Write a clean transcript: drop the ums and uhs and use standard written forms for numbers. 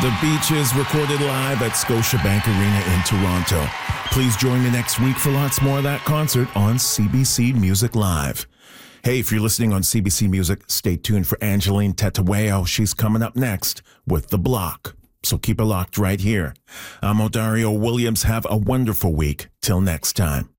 The Beaches recorded live at Scotiabank Arena in Toronto. Please join me next week for lots more of that concert on CBC Music Live. Hey, if you're listening on CBC Music, stay tuned for Angeline Tetawayo. She's coming up next with The Block. So keep it locked right here. I'm Odario Williams. Have a wonderful week. Till next time.